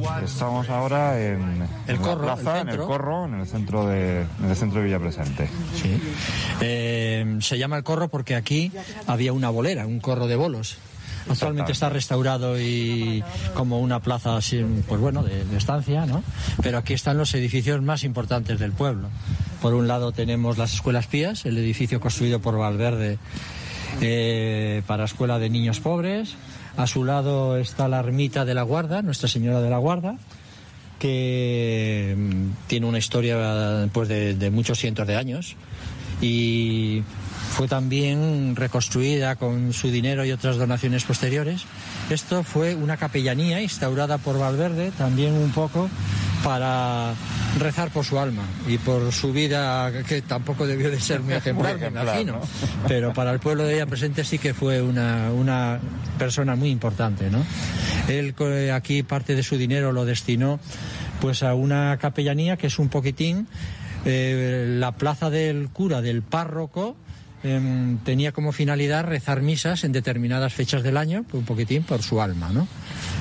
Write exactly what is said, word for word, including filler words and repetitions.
Estamos ahora en, el en corro, la plaza, el en el Corro, en el centro de, en el centro de Villapresente. Sí. Eh, se llama el Corro porque aquí había una bolera, un corro de bolos. Actualmente está restaurado y como una plaza así, pues bueno, de, de estancia, ¿no? Pero aquí están los edificios más importantes del pueblo. Por un lado tenemos las Escuelas Pías, el edificio construido por Valverde eh, para escuela de niños pobres. A su lado está la ermita de la Guarda, Nuestra Señora de la Guarda, que tiene una historia pues de, de muchos cientos de años y fue también reconstruida con su dinero y otras donaciones posteriores. Esto fue una capellanía instaurada por Valverde, también un poco para rezar por su alma y por su vida, que tampoco debió de ser muy ejemplar, me imagino, ¿no? Pero para el pueblo de Villapresente sí que fue una, una persona muy importante, ¿no? Él aquí parte de su dinero lo destinó pues a una capellanía que es un poquitín eh, la plaza del cura, del párroco, eh, tenía como finalidad rezar misas en determinadas fechas del año, un poquitín por su alma, ¿no?